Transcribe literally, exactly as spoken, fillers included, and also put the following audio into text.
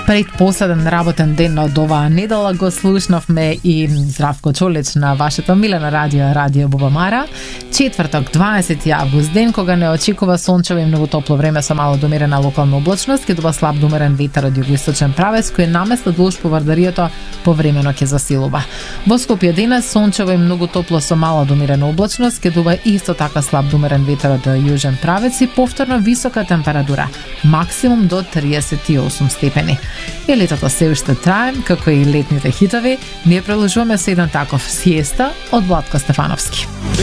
Предпоследен работен ден од оваа недела го слушнавме и Здравко Чолич на вашето милено радио, Радио Бубамара. Четврток, дваесети август, ден кога не очекува сончево и многу топло време со мало домерена локална облачност, ќе дуба слаб домерен ветер од југоисточен правец, кој наместо да уш поврдарието повремено ќе засилува. Во Скопје денес сончево и многу топло со мала домерена облачност, ќе дуба исто така слаб домерен ветер од јужен правец и повторно висока температура, максимум до триесет и осум степени. И летото се уште трае, како и летните хитови, ние продолжуваме со еден таков сиеста од Владко Стефановски.